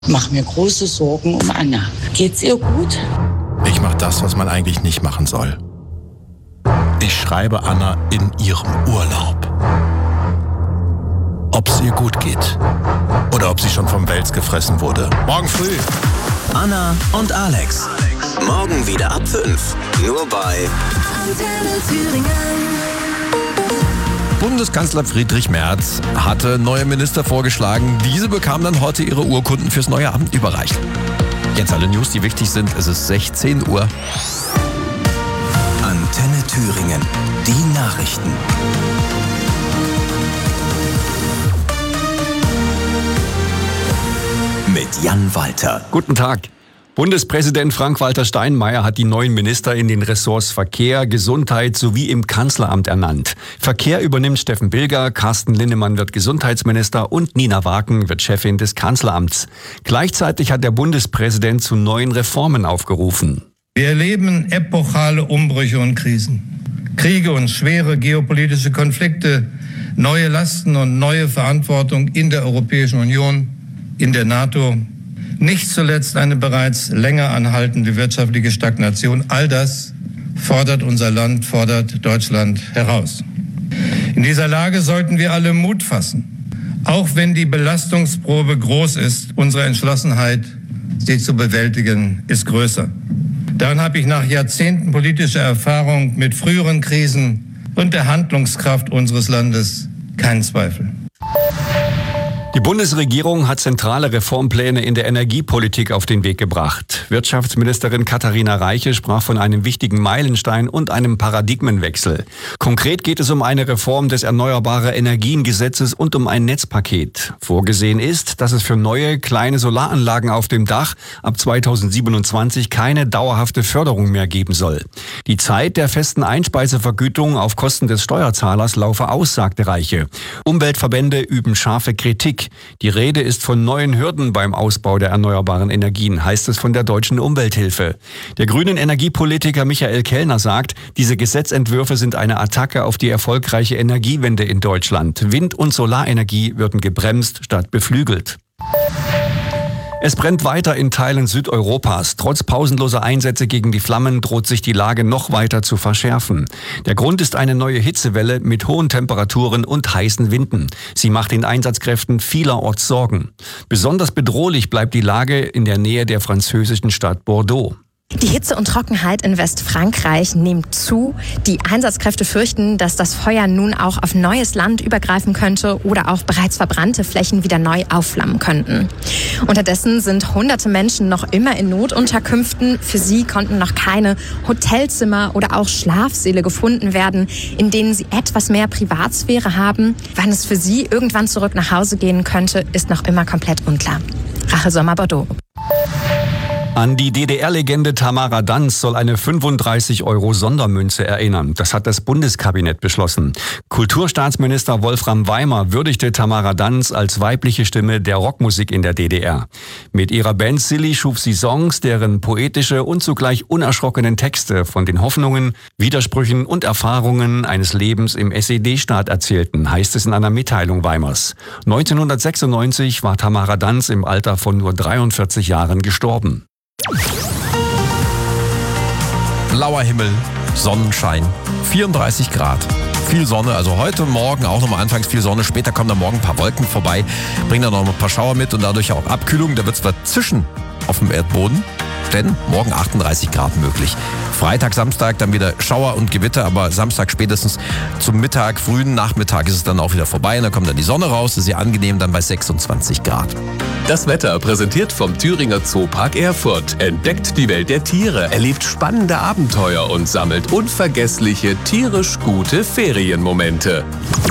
Ich mache mir große Sorgen um Anna. Geht's ihr gut? Ich mache das, was man eigentlich nicht machen soll. Ich schreibe Anna in ihrem Urlaub. Ob es ihr gut geht oder ob sie schon vom Wels gefressen wurde. Morgen früh. Anna und Alex. Morgen wieder ab 5. Nur bei Antenne Thüringen. Bundeskanzler Friedrich Merz hatte neue Minister vorgeschlagen. Diese bekamen dann heute ihre Urkunden fürs neue Amt überreicht. Jetzt alle News, die wichtig sind. Es ist 16 Uhr. Antenne Thüringen. Die Nachrichten. Mit Jan Walter. Guten Tag. Bundespräsident Frank-Walter Steinmeier hat die neuen Minister in den Ressorts Verkehr, Gesundheit sowie im Kanzleramt ernannt. Verkehr übernimmt Steffen Bilger, Carsten Linnemann wird Gesundheitsminister und Nina Waken wird Chefin des Kanzleramts. Gleichzeitig hat der Bundespräsident zu neuen Reformen aufgerufen. Wir erleben epochale Umbrüche und Krisen. Kriege und schwere geopolitische Konflikte, neue Lasten und neue Verantwortung in der Europäischen Union, in der NATO. Nicht zuletzt eine bereits länger anhaltende wirtschaftliche Stagnation. All das fordert unser Land, fordert Deutschland heraus. In dieser Lage sollten wir alle Mut fassen. Auch wenn die Belastungsprobe groß ist, unsere Entschlossenheit, sie zu bewältigen, ist größer. Daran habe ich nach Jahrzehnten politischer Erfahrung mit früheren Krisen und der Handlungskraft unseres Landes keinen Zweifel. Die Bundesregierung hat zentrale Reformpläne in der Energiepolitik auf den Weg gebracht. Wirtschaftsministerin Katharina Reiche sprach von einem wichtigen Meilenstein und einem Paradigmenwechsel. Konkret geht es um eine Reform des Erneuerbare Energien-Gesetzes und um ein Netzpaket. Vorgesehen ist, dass es für neue, kleine Solaranlagen auf dem Dach ab 2027 keine dauerhafte Förderung mehr geben soll. Die Zeit der festen Einspeisevergütung auf Kosten des Steuerzahlers laufe aus, sagte Reiche. Umweltverbände üben scharfe Kritik. Die Rede ist von neuen Hürden beim Ausbau der erneuerbaren Energien, heißt es von der Deutschen Umwelthilfe. Der grünen Energiepolitiker Michael Kellner sagt, diese Gesetzentwürfe sind eine Attacke auf die erfolgreiche Energiewende in Deutschland. Wind- und Solarenergie würden gebremst statt beflügelt. Es brennt weiter in Teilen Südeuropas. Trotz pausenloser Einsätze gegen die Flammen droht sich die Lage noch weiter zu verschärfen. Der Grund ist eine neue Hitzewelle mit hohen Temperaturen und heißen Winden. Sie macht den Einsatzkräften vielerorts Sorgen. Besonders bedrohlich bleibt die Lage in der Nähe der französischen Stadt Bordeaux. Die Hitze und Trockenheit in Westfrankreich nimmt zu. Die Einsatzkräfte fürchten, dass das Feuer nun auch auf neues Land übergreifen könnte oder auch bereits verbrannte Flächen wieder neu aufflammen könnten. Unterdessen sind hunderte Menschen noch immer in Notunterkünften. Für sie konnten noch keine Hotelzimmer oder auch Schlafsäle gefunden werden, in denen sie etwas mehr Privatsphäre haben. Wann es für sie irgendwann zurück nach Hause gehen könnte, ist noch immer komplett unklar. Rachel Sommer, Bordeaux. An die DDR-Legende Tamara Danz soll eine 35-Euro-Sondermünze erinnern. Das hat das Bundeskabinett beschlossen. Kulturstaatsminister Wolfram Weimer würdigte Tamara Danz als weibliche Stimme der Rockmusik in der DDR. Mit ihrer Band Silly schuf sie Songs, deren poetische und zugleich unerschrockenen Texte von den Hoffnungen, Widersprüchen und Erfahrungen eines Lebens im SED-Staat erzählten, heißt es in einer Mitteilung Weimers. 1996 war Tamara Danz im Alter von nur 43 Jahren gestorben. Blauer Himmel, Sonnenschein, 34 Grad. Viel Sonne, also heute Morgen auch nochmal anfangs viel Sonne. Später kommen da morgen ein paar Wolken vorbei, bringen dann noch ein paar Schauer mit und dadurch auch Abkühlung. Da wird es zischen auf dem Erdboden, denn morgen 38 Grad möglich. Freitag, Samstag dann wieder Schauer und Gewitter, aber Samstag spätestens zum Mittag, frühen Nachmittag ist es dann auch wieder vorbei. Und dann kommt dann die Sonne raus, ist sehr angenehm, dann bei 26 Grad. Das Wetter präsentiert vom Thüringer Zoopark Erfurt. Entdeckt die Welt der Tiere, erlebt spannende Abenteuer und sammelt unvergessliche, tierisch gute Ferienmomente.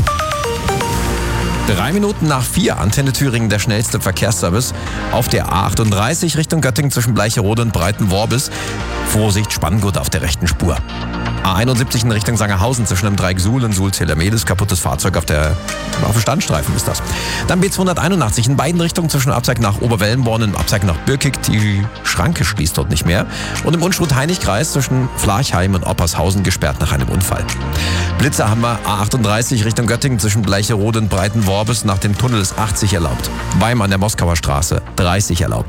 3 Minuten nach 4, Antenne Thüringen, der schnellste Verkehrsservice auf der A38 Richtung Göttingen zwischen Bleicherode und Breitenworbis. Vorsicht, Spanngurt auf der rechten Spur. A71 in Richtung Sangerhausen zwischen dem Dreieck Suhl und Suhl-Zelamedes. Kaputtes Fahrzeug auf dem Standstreifen ist das. Dann B281 in beiden Richtungen zwischen Abzeig nach Oberwellenborn und Abzeig nach Birkig. Die Schranke schließt dort nicht mehr. Und im Unstrut-Heinig-Kreis zwischen Flarchheim und Oppershausen gesperrt nach einem Unfall. Blitzer haben wir A38 Richtung Göttingen zwischen Bleicherode und Breitenworbis. Worbis nach dem Tunnel ist 80 erlaubt. Weimar an der Moskauer Straße 30 erlaubt.